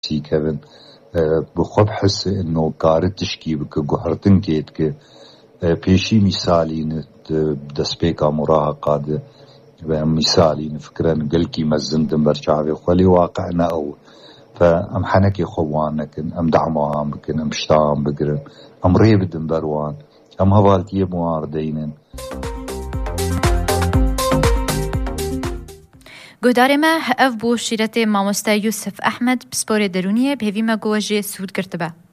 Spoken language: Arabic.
كevin بخوب حس إنه قارد تشكي بك جوهرتن كيتك بيشي مثالي دسبيكا مراهقة مثالي نفكرن قلكي مزندن برشاوي خلي واقعنا أو فأم حنكي خوانكن أم دعموان بكن أم شتام بقرن أم ريبدن بروان أم هوالتي مواردينن گهدار ما اف بو شیرت مامۆستا یوسف ئەحمەد پسپۆرێ دەرونیە بهێوی مەگۆژێ سوود کرتبە.